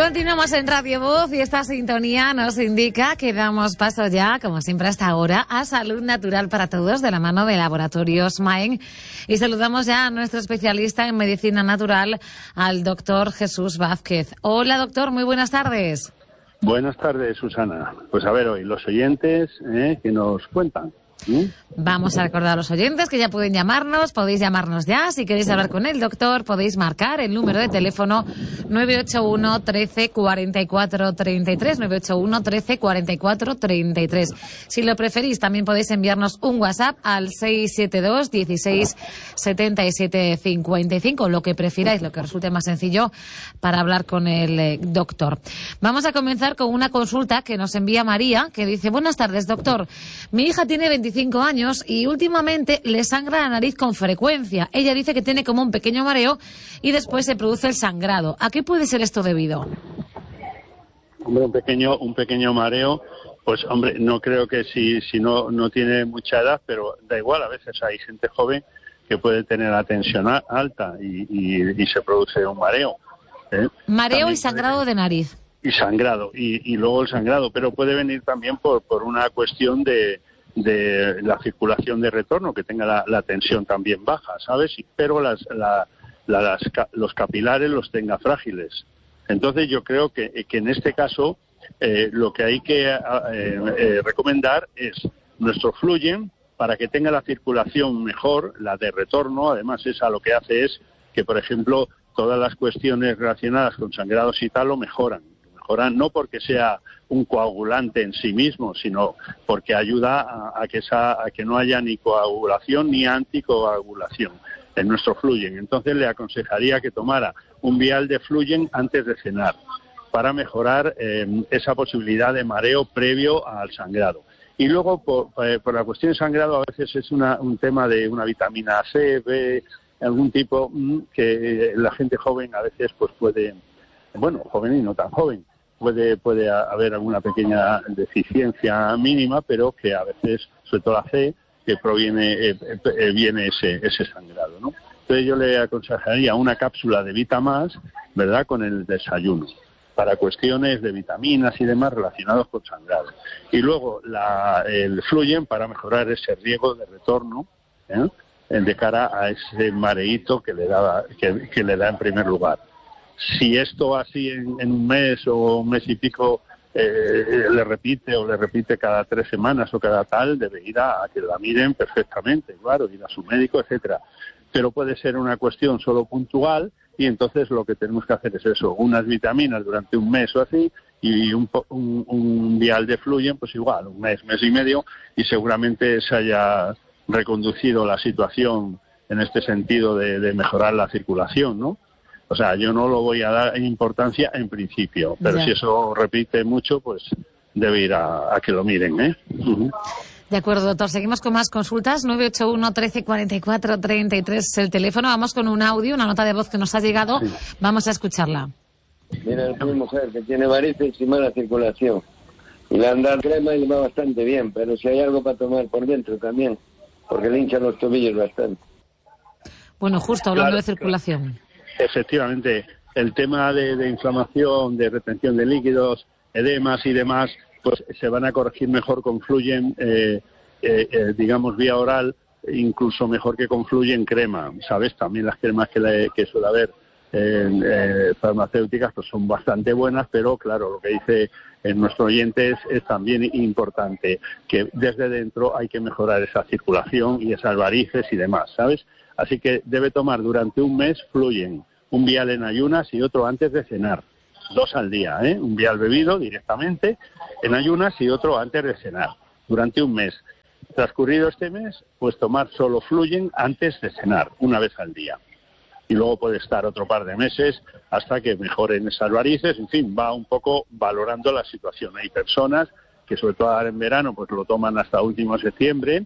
Continuamos en Radio Voz y esta sintonía nos indica que damos paso ya, como siempre hasta ahora, a Salud Natural para Todos de la mano de Laboratorios Maen. Y saludamos ya a nuestro especialista en medicina natural, al doctor Jesús Vázquez. Hola, doctor, muy buenas tardes. Buenas tardes, Susana. Pues a ver, hoy los oyentes que nos cuentan. Vamos a recordar a los oyentes que ya pueden llamarnos, podéis llamarnos ya. Si queréis hablar con el doctor, podéis marcar el número de teléfono 981 13 44 33, 981 13 44 33. Si lo preferís, también podéis enviarnos un WhatsApp al 672 16 77 55, lo que prefiráis, lo que resulte más sencillo para hablar con el doctor. Vamos a comenzar con una consulta que nos envía María, que dice: buenas tardes, doctor. Mi hija tiene 25 años y últimamente le sangra la nariz con frecuencia. Ella dice que tiene como un pequeño mareo y después se produce el sangrado. ¿A qué puede ser esto debido? Hombre, un pequeño mareo, pues hombre, no creo que si no tiene mucha edad, pero da igual, a veces hay gente joven que puede tener la tensión alta y se produce un mareo. Mareo También y sangrado de nariz. Y sangrado, y luego el sangrado, pero puede venir también por una cuestión de la circulación de retorno, que tenga la tensión también baja, ¿sabes? Pero los capilares los tenga frágiles. Entonces yo creo que en este caso lo que hay que recomendar es nuestro Fluyen para que tenga la circulación mejor, la de retorno. Además, esa lo que hace es que, por ejemplo, todas las cuestiones relacionadas con sangrados y tal lo mejoran no porque sea un coagulante en sí mismo, sino porque ayuda a que no haya ni coagulación ni anticoagulación en nuestro Fluyen. Entonces le aconsejaría que tomara un vial de Fluyen antes de cenar para mejorar esa posibilidad de mareo previo al sangrado. Y luego, por la cuestión de sangrado, a veces es un tema de una vitamina C, B, algún tipo que la gente joven a veces pues puede, bueno, joven y no tan joven, puede haber alguna pequeña deficiencia mínima, pero que a veces, sobre todo la C, que viene ese sangrado, ¿no? Entonces yo le aconsejaría una cápsula de Vitamás, ¿verdad?, con el desayuno, para cuestiones de vitaminas y demás relacionados con sangrado. Y luego el Fluyen para mejorar ese riego de retorno, de cara a ese mareíto que le da en primer lugar. Si esto así en un mes o un mes y pico le repite cada 3 semanas o cada tal, debe ir a que la miren perfectamente, claro, ir a su médico, etcétera. Pero puede ser una cuestión solo puntual y entonces lo que tenemos que hacer es eso, unas vitaminas durante un mes o así y un vial de Fluyen, pues igual, un mes y medio, y seguramente se haya reconducido la situación en este sentido de mejorar la circulación, ¿no? O sea, yo no lo voy a dar importancia en principio, pero ya, si eso repite mucho, pues debe ir a que lo miren, ¿eh? Uh-huh. De acuerdo, doctor. Seguimos con más consultas. 981 13 44 33 es el teléfono. Vamos con un audio, una nota de voz que nos ha llegado. Sí. Vamos a escucharla. Mira, es mi mujer que tiene varices y mala circulación. Y le han dado crema y le va bastante bien, pero si hay algo para tomar por dentro también, porque le hinchan los tobillos bastante. Bueno, justo hablando de circulación. Claro. Efectivamente, el tema de inflamación, de retención de líquidos, edemas y demás, pues se van a corregir mejor con Fluyen, digamos, vía oral, incluso mejor que con Fluyen crema, ¿sabes? También las cremas que suele haber farmacéuticas pues son bastante buenas, pero claro, lo que dice nuestro oyente es también importante, que desde dentro hay que mejorar esa circulación y esas varices y demás, ¿sabes? Así que debe tomar durante un mes Fluyen, un vial en ayunas y otro antes de cenar, 2 al día, un vial bebido directamente en ayunas y otro antes de cenar, durante un mes. Transcurrido este mes, pues tomar solo Fluyen antes de cenar, una vez al día. Y luego puede estar otro par de meses hasta que mejoren esas varices. En fin, va un poco valorando la situación. Hay personas que sobre todo ahora en verano pues lo toman hasta último de septiembre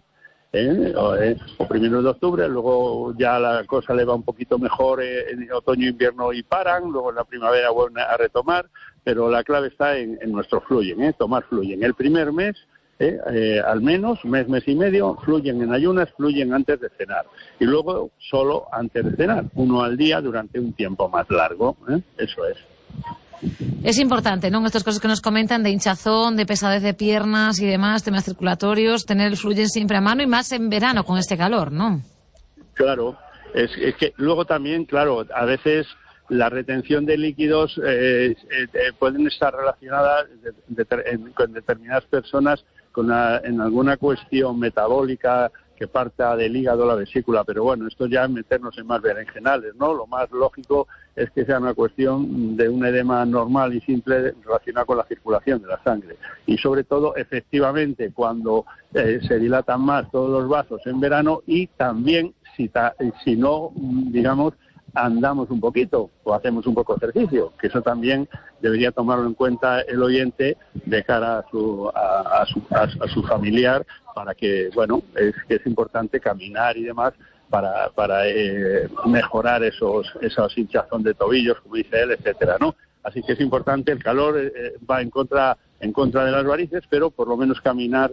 o primero de octubre, luego ya la cosa le va un poquito mejor en otoño, invierno y paran, luego en la primavera vuelven a retomar, pero la clave está en nuestro Fluyen, tomar Fluyen. El primer mes, al menos, mes y medio, Fluyen en ayunas, Fluyen antes de cenar. Y luego solo antes de cenar, 1 al día durante un tiempo más largo, eso es. Es importante, ¿no? Estas cosas que nos comentan de hinchazón, de pesadez de piernas y demás, temas circulatorios, tener el Fluyen siempre a mano y más en verano con este calor, ¿no? Claro, es que luego también, claro, a veces la retención de líquidos pueden estar relacionadas con determinadas personas en alguna cuestión metabólica que parta del hígado a la vesícula, pero bueno, esto ya es meternos en más berenjenales, ¿no? Lo más lógico es que sea una cuestión de un edema normal y simple relacionado con la circulación de la sangre. Y sobre todo, efectivamente, cuando se dilatan más todos los vasos en verano y también, si no, digamos, andamos un poquito o hacemos un poco de ejercicio, que eso también debería tomarlo en cuenta el oyente de cara a su familiar, para que, bueno, es importante caminar y demás para mejorar esos hinchazón de tobillos, como dice él, etcétera, ¿no? Así que es importante, el calor va en contra de las varices, pero por lo menos caminar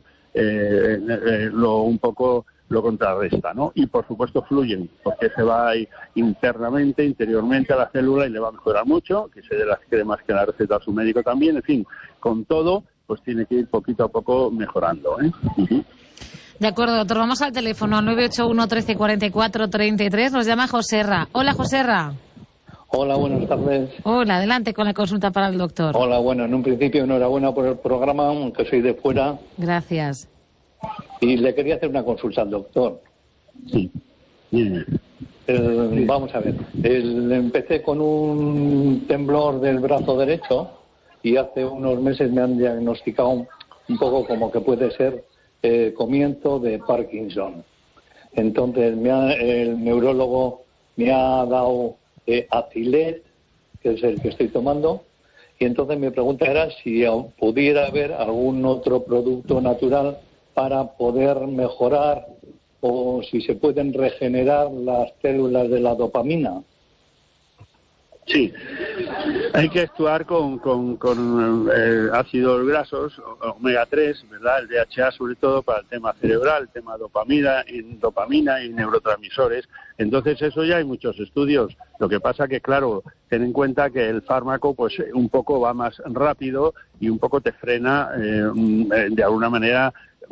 un poco lo contrarresta, ¿no? Y por supuesto Fluyen, porque se va ahí interiormente a la célula y le va a mejorar mucho, que se dé las cremas que la receta a su médico también, en fin, con todo, pues tiene que ir poquito a poco mejorando, ¿eh? Uh-huh. De acuerdo, doctor, vamos al teléfono 981 13 44 33, nos llama Joserra. Hola, Joserra. Hola, buenas tardes. Hola, adelante con la consulta para el doctor. Hola, bueno, en un principio enhorabuena por el programa, aunque soy de fuera. Gracias. Y le quería hacer una consulta al doctor. Sí. Vamos a ver, empecé con un temblor del brazo derecho y hace unos meses me han diagnosticado un poco como que puede ser comienzo de Parkinson. Entonces el neurólogo me ha dado Acilet, que es el que estoy tomando, y entonces mi pregunta era si pudiera haber algún otro producto natural para poder mejorar o si se pueden regenerar las células de la dopamina. Sí, hay que actuar con ácidos grasos, omega 3, ¿verdad? El DHA sobre todo para el tema cerebral, el tema dopamina y neurotransmisores. Entonces eso ya hay muchos estudios. Lo que pasa que, claro, ten en cuenta que el fármaco pues un poco va más rápido y un poco te frena de alguna manera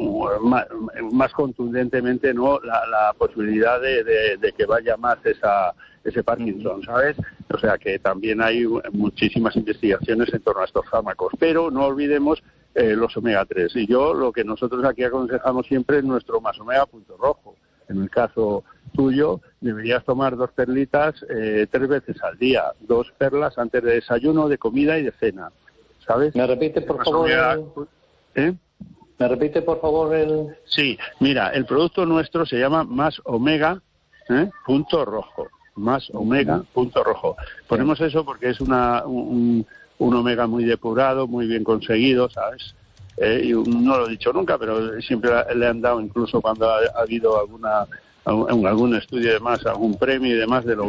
más contundentemente, ¿no? La posibilidad de que vaya más ese Parkinson, ¿sabes? O sea que también hay muchísimas investigaciones en torno a estos fármacos, pero no olvidemos los omega 3. Y lo que nosotros aquí aconsejamos siempre es nuestro más omega punto rojo. En el caso tuyo, deberías tomar 2 perlitas 3 veces al día, 2 perlas antes de desayuno, de comida y de cena, ¿sabes? ¿Me repite, por favor? ¿Me repite, por favor, Sí, mira, el producto nuestro se llama Más Omega punto rojo. Más Omega punto rojo. Ponemos eso porque es un omega muy depurado, muy bien conseguido, ¿sabes? Y no lo he dicho nunca, pero siempre le han dado, incluso cuando ha habido algún estudio y demás, algún premio y demás de lo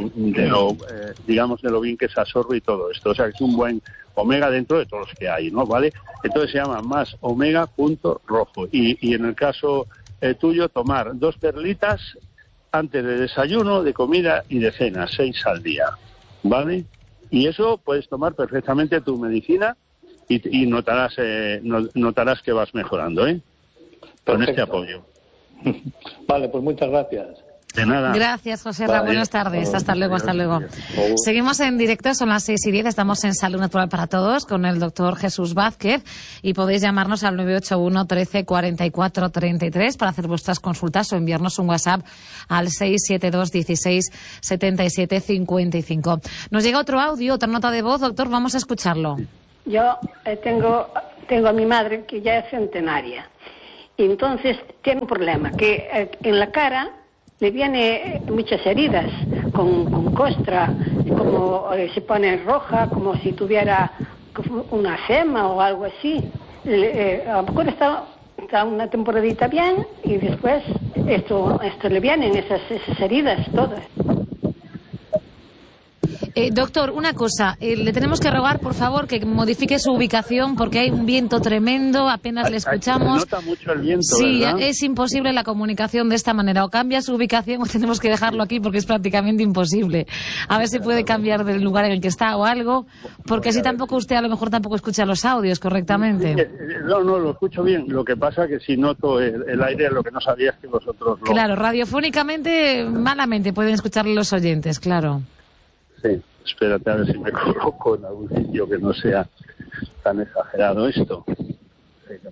bien que se absorbe y todo esto. O sea, que es un buen omega dentro de todos los que hay, ¿no? ¿Vale? Entonces se llama Más Omega punto rojo. Y en el caso tuyo, tomar 2 perlitas antes de desayuno, de comida y de cena, 6 al día, ¿vale? Y eso puedes tomar perfectamente tu medicina y notarás que vas mejorando, ¿eh? Con este apoyo. Vale, pues muchas gracias. De nada. Gracias, José Ra. Buenas tardes. Hasta luego, hasta luego. Seguimos en directo, son las 6:10. Estamos en Salud Natural para Todos con el doctor Jesús Vázquez y podéis llamarnos al 981 13 44 33 para hacer vuestras consultas o enviarnos un WhatsApp al 672 16 77 55. Nos llega otro audio, otra nota de voz, doctor, vamos a escucharlo. Yo tengo a mi madre que ya es centenaria y entonces tiene un problema que en la cara le viene muchas heridas con costra, como se pone roja, como si tuviera una gema o algo así. A lo mejor está una temporadita bien y después esto le vienen esas heridas todas. Doctor, una cosa, le tenemos que rogar, por favor, que modifique su ubicación porque hay un viento tremendo, apenas le escuchamos. Se nota mucho el viento, sí, ¿verdad? es imposible la comunicación de esta manera. O cambia su ubicación o tenemos que dejarlo aquí porque es prácticamente imposible. A ver si puede cambiar del lugar en el que está o algo, porque así tampoco usted a lo mejor tampoco escucha los audios correctamente. No, lo escucho bien. Lo que pasa que si noto el aire, lo que no sabía es que vosotros lo... Claro, radiofónicamente, malamente pueden escucharle los oyentes, claro. Sí, espérate a ver si me coloco en algún sitio que no sea tan exagerado esto. A ver,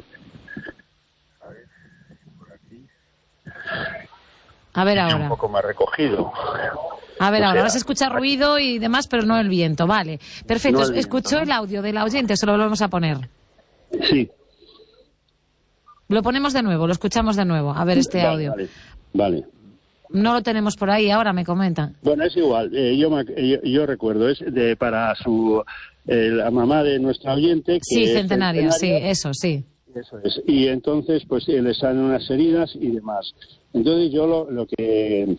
por aquí. A ver Un ahora. poco más recogido. A ver, O sea, ahora se escucha ruido y demás, pero no el viento. Vale, perfecto. No el viento, ¿Escuchó ¿no? el audio de la oyente? Se lo volvemos a poner. Sí. Lo ponemos de nuevo, lo escuchamos de nuvo. A ver este audio. Vale. No lo tenemos por ahí, ahora me comentan. Bueno, es igual. Yo recuerdo, es para la mamá de nuestra oyente. Que Sí, es centenaria, sí, eso, sí. Eso es. Y entonces, pues le salen unas heridas y demás. Entonces, yo lo que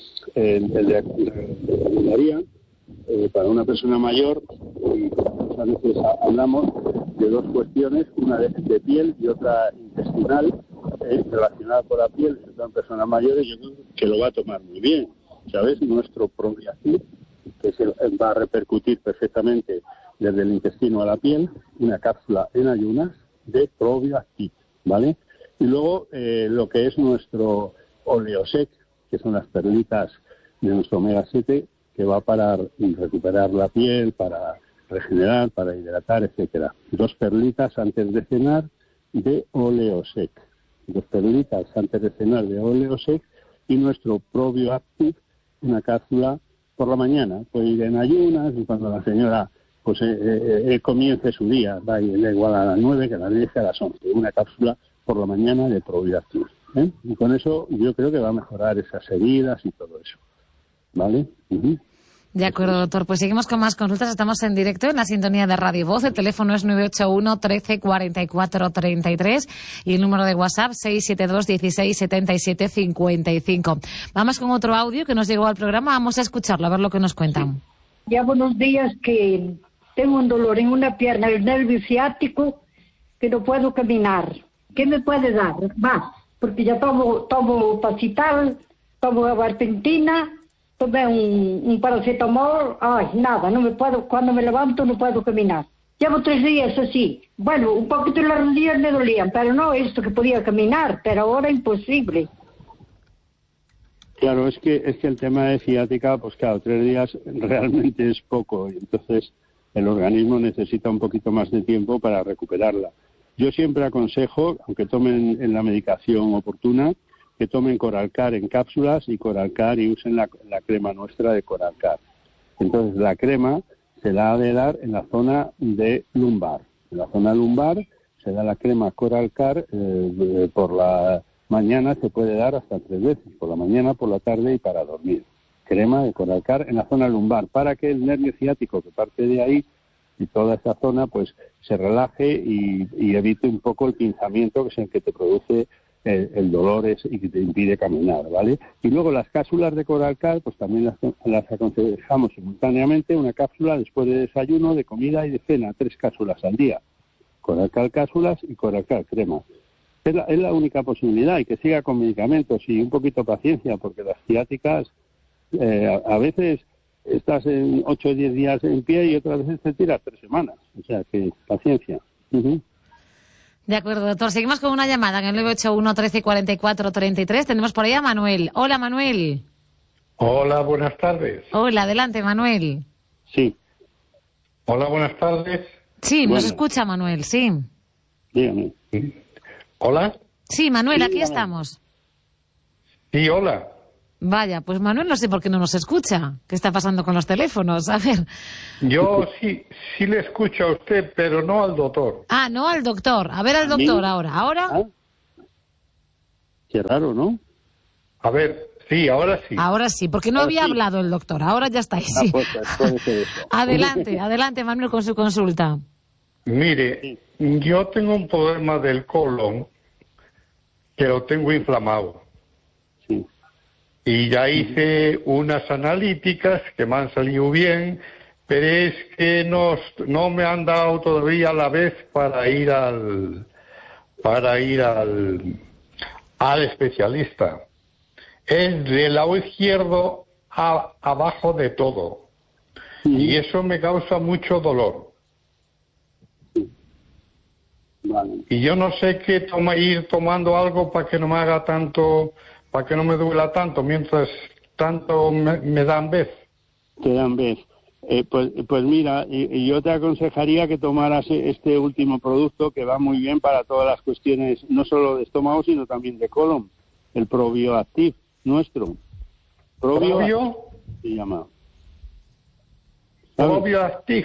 recomendaría para una persona mayor, y muchas veces hablamos de dos cuestiones, una de piel y otra intestinal, relacionada con la piel, y otra en personas mayores, yo creo que lo va a tomar muy bien, ¿sabes? Nuestro Probiacid, que va a repercutir perfectamente desde el intestino a la piel, una cápsula en ayunas de Probiacid, ¿vale? Y luego lo que es nuestro Oleosec, que son las perlitas de nuestro omega 7, que va para recuperar la piel, para regenerar, para hidratar, etcétera. 2 perlitas antes de cenar de Oleosec. 2 perlitas antes de cenar de Oleosec y nuestro Probioactive, una cápsula por la mañana. Puede ir en ayunas y cuando la señora pues comience su día, da igual a las 9 que a las 10 que a las 11. Una cápsula por la mañana de Probioactive. Y con eso yo creo que va a mejorar esas heridas y todo eso. ¿Vale? Uh-huh. De acuerdo, doctor. Pues seguimos con más consultas. Estamos en directo en la sintonía de Radio Voz. El teléfono es 981 13 44 33 y el número de WhatsApp 672 16 77 55. Vamos con otro audio que nos llegó al programa. Vamos a escucharlo, a ver lo que nos cuentan. Ya buenos días, que tengo un dolor en una pierna, el nervio ciático, que no puedo caminar. ¿Qué me puede dar? Más, porque ya tomo Pacital, tomo gabapentina, tomé un paracetamol, nada, no me puedo, cuando me levanto no puedo caminar. Llevo 3 días así. Bueno, un poquito las rodillas me dolían, pero no esto que podía caminar, pero ahora imposible. Claro, es que el tema de ciática, pues claro, 3 días realmente es poco, y entonces el organismo necesita un poquito más de tiempo para recuperarla. Yo siempre aconsejo, aunque tomen en la medicación oportuna, que tomen Coralcar en cápsulas y Coralcar y usen la crema nuestra de Coralcar. Entonces la crema se la ha de dar en la zona de lumbar. En la zona lumbar se da la crema Coralcar, por la mañana se puede dar hasta 3 veces, por la mañana, por la tarde y para dormir. Crema de Coralcar en la zona lumbar, para que el nervio ciático que parte de ahí y toda esa zona pues se relaje y evite un poco el pinzamiento, que es el que te produce el dolor y que te impide caminar, ¿vale? Y luego las cápsulas de Coralcar, pues también las aconsejamos simultáneamente, una cápsula después de desayuno, de comida y de cena, 3 cápsulas al día. Coralcar cápsulas y Coralcar crema. Es la única posibilidad, y que siga con medicamentos y un poquito de paciencia, porque las ciáticas a veces estás en 8 o 10 días en pie y otras veces te tiras 3 semanas. O sea que paciencia. Uh-huh. De acuerdo, doctor. Seguimos con una llamada en el 981 13 44 33. Tenemos por ahí a Manuel. Hola, Manuel. Hola, buenas tardes. Hola, adelante, Manuel. Sí. Hola, buenas tardes. Sí, Bueno. nos escucha, Manuel, sí. Dígame. ¿Hola? Sí, Manuel, Sí, aquí dígame. estamos. Sí, hola. Vaya, pues Manuel no sé por qué no nos escucha. ¿Qué está pasando con los teléfonos? A ver. Yo sí le escucho a usted, pero no al doctor. Ah, no al doctor. A ver al ¿A mí? doctor ahora. ¿Ahora? ¿Ah? Qué raro, ¿no? A ver, sí, ahora sí. Ahora sí, porque no había sí. hablado el doctor. Ahora ya está ahí, sí. Pues puede ser eso. Adelante, Manuel, con su consulta. Mire, yo tengo un problema del colon que lo tengo inflamado. Sí. y ya hice unas analíticas que me han salido bien, pero es que no me han dado todavía la vez para ir al especialista. Es del lado izquierdo abajo de todo, y eso me causa mucho dolor. Vale. Y yo no sé qué ir tomando algo para que no me haga tanto, para que no me duela tanto, mientras tanto me dan vez. Te dan vez. Pues mira, y yo te aconsejaría que tomaras este último producto, que va muy bien para todas las cuestiones, no solo de estómago, sino también de colon, el ProbioActiv nuestro. ¿Probio? Se llama. ProbioActiv.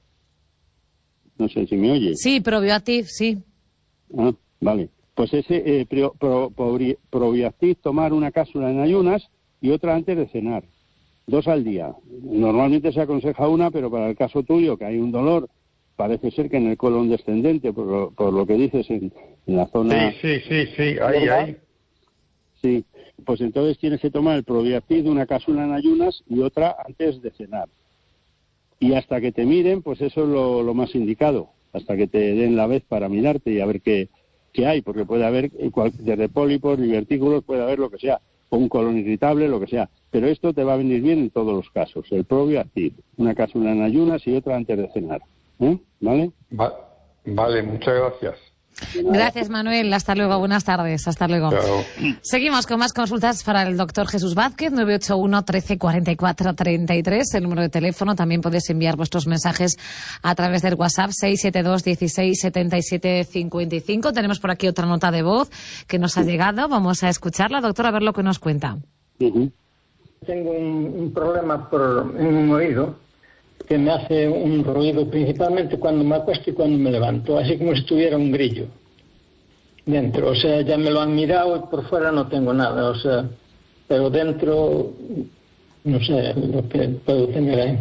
No sé si me oye. Sí, ProbioActiv, sí. Ah, vale. Pues ese ProbioActiv, tomar una cápsula en ayunas y otra antes de cenar. 2 al día. Normalmente se aconseja una, pero para el caso tuyo, que hay un dolor, parece ser que en el colon descendente, por lo que dices, en la zona... Sí, ahí. Sí, pues entonces tienes que tomar el ProbioActiv, una cápsula en ayunas y otra antes de cenar. Y hasta que te miren, pues eso es lo más indicado, hasta que te den la vez para mirarte y a ver qué hay, porque puede haber desde pólipos, divertículos, puede haber lo que sea, o un colon irritable, lo que sea. Pero esto te va a venir bien en todos los casos, el ProbioActiv, una cápsula en ayunas y otra antes de cenar. ¿Vale? Vale, muchas gracias. Gracias, Manuel. Hasta luego. Buenas tardes. Hasta luego. Chao. Seguimos con más consultas para el doctor Jesús Vázquez, 981 13 44 33, el número de teléfono. También podéis enviar vuestros mensajes a través del WhatsApp 672 16 77 55. Tenemos por aquí otra nota de voz que nos ha llegado. Vamos a escucharla, doctor, a ver lo que nos cuenta. Tengo un problema en un oído que me hace un ruido principalmente cuando me acuesto y cuando me levanto, así como si tuviera un grillo dentro. O sea, ya me lo han mirado y por fuera no tengo nada, o sea, pero dentro no sé lo que puedo tener ahí.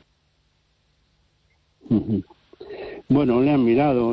Bueno, le han mirado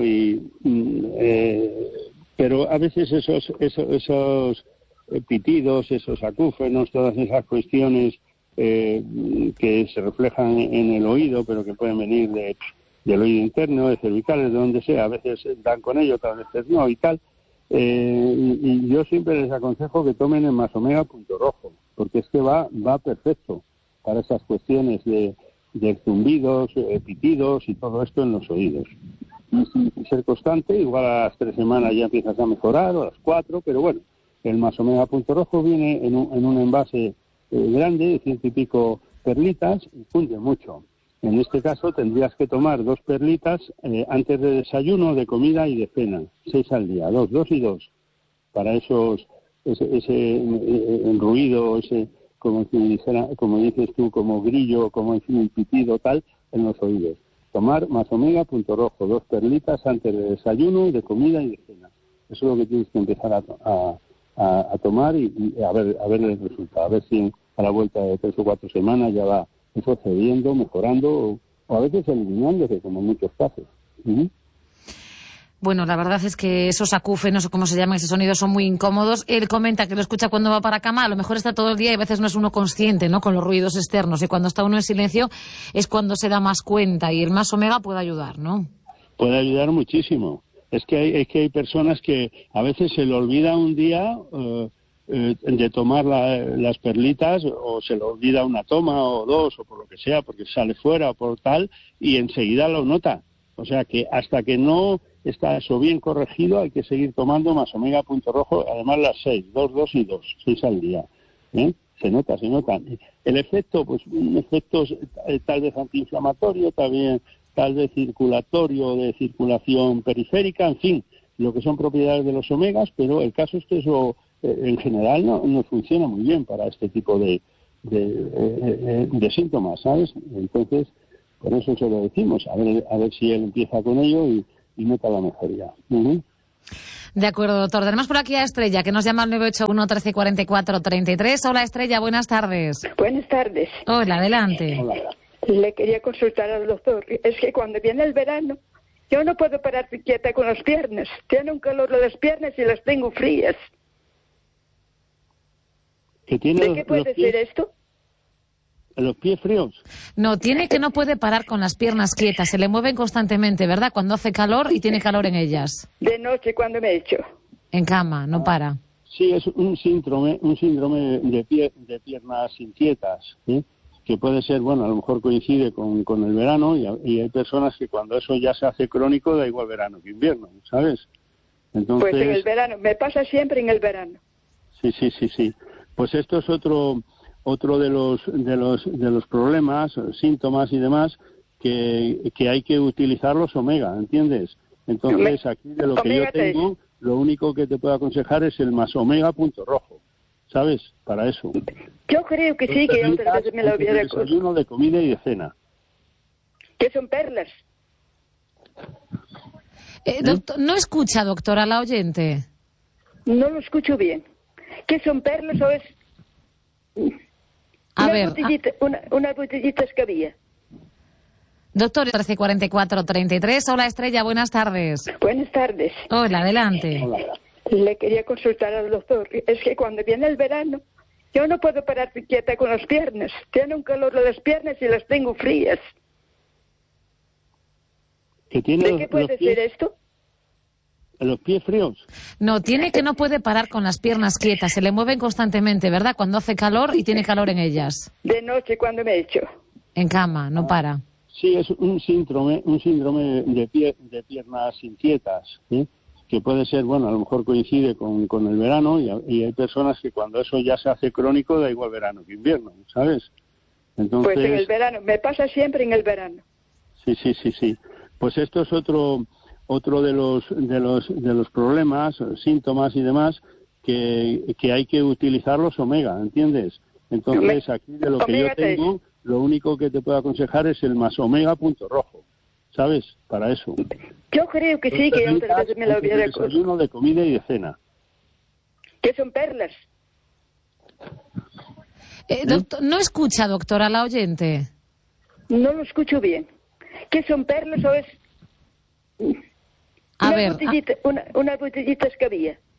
pero a veces esos pitidos, esos acúfenos, todas esas cuestiones que se reflejan en el oído, pero que pueden venir del oído interno, de cervicales, de donde sea, a veces dan con ello, otras veces no y tal. Y yo siempre les aconsejo que tomen el Masomega Punto Rojo, porque es que va perfecto para esas cuestiones de zumbidos, pitidos y todo esto en los oídos. Y ser constante, igual a las 3 semanas ya empiezas a mejorar, o a las 4, pero bueno, el Masomega Punto Rojo viene en un envase grande, de 100 y pico perlitas, y funde mucho. En este caso tendrías que tomar 2 perlitas antes de desayuno, de comida y de cena, 6 al día, 2 y 2, para ese ruido, ese como dices tú, como grillo, como un pitido tal, en los oídos. Tomar Masomega Punto Rojo, 2 perlitas antes de desayuno, de comida y de cena. Eso es lo que tienes que empezar a tomar y a ver el resultado, a ver si a la vuelta de 3 o 4 semanas ya va eso cediendo, mejorando o a veces eliminándose, como en muchos casos. Bueno, la verdad es que esos acúfenos, o como se llaman, esos sonidos son muy incómodos. Él comenta que lo escucha cuando va para cama, a lo mejor está todo el día y a veces no es uno consciente, ¿no?, con los ruidos externos, y cuando está uno en silencio es cuando se da más cuenta, y el Masomega puede ayudar, ¿no? Puede ayudar muchísimo. Es que hay personas que a veces se le olvida un día de tomar las perlitas, o se le olvida una toma o 2 o por lo que sea, porque sale fuera o por tal, y enseguida lo nota. O sea que hasta que no está eso bien corregido hay que seguir tomando Masomega Punto Rojo, además las 6, 2 y 2, 6 al día. Se nota. El efecto, pues un efecto tal vez antiinflamatorio, también tal vez circulatorio, de circulación periférica, en fin, lo que son propiedades de los omegas, pero el caso es que eso en general no funciona muy bien para este tipo de síntomas, ¿sabes? Entonces, por eso se lo decimos, a ver si él empieza con ello y nota la mejoría. De acuerdo, doctor. Tenemos por aquí a Estrella, que nos llama al 981 13 44 33. Hola, Estrella, buenas tardes. Buenas tardes. Hola, adelante. Hola. Le quería consultar al doctor. Es que cuando viene el verano, yo no puedo parar quieta con las piernas. Tiene un calor de las piernas y las tengo frías. ¿Que tiene ¿De qué puede ser esto? ¿Los pies fríos? No, tiene que no puede parar con las piernas quietas, se le mueven constantemente, ¿verdad? Cuando hace calor y tiene calor en ellas. De noche cuando me echo. En cama, no para. Sí, es un síndrome de piernas inquietas, ¿sí? Que puede ser, bueno, a lo mejor coincide con el verano y hay personas que cuando eso ya se hace crónico da igual verano que invierno, ¿sabes? Entonces, pues en el verano, me pasa siempre en el verano. Sí. Pues esto es otro de los problemas, síntomas y demás que hay que utilizar los omega, ¿entiendes? Entonces aquí de lo que yo tengo, lo único que te puedo aconsejar es el más omega punto rojo, ¿sabes? Para eso. Yo creo que sí, que yo otra vez me lo había de desayuno, de comida y de cena. ¿Qué son perlas? Doctor, ¿no escucha, doctora, la oyente? No lo escucho bien. ¿Qué son perlas o es...? Unas botellitas que había. Doctor, 1344-33. Hola, Estrella, buenas tardes. Buenas tardes. Hola, adelante. Hola. Le quería consultar al doctor. Es que cuando viene el verano, yo no puedo parar quieta con las piernas. Tiene un calor de las piernas y las tengo frías. ¿De qué puede ser esto? ¿Los pies fríos? No, tiene que no puede parar con las piernas quietas, se le mueven constantemente, ¿verdad? Cuando hace calor y tiene calor en ellas. De noche cuando me echo. En cama, no para. Sí, es un síndrome de piernas inquietas, ¿sí? Que puede ser, bueno, a lo mejor coincide con el verano y hay personas que cuando eso ya se hace crónico da igual verano que invierno, ¿sabes? Entonces, pues en el verano, me pasa siempre en el verano. Sí. Pues esto es otro de los problemas, síntomas y demás que hay que utilizar los omega, ¿entiendes? Entonces aquí de lo que yo tengo, lo único que te puedo aconsejar es el más omega punto rojo, ¿sabes? Para eso. Yo creo que sí, que yo otra vez me lo había de desayuno, de comida y de cena. ¿Qué son perlas? Doctor, ¿no escucha, doctora, la oyente? No lo escucho bien. ¿Qué son perlas o es...? Unas botellitas que había.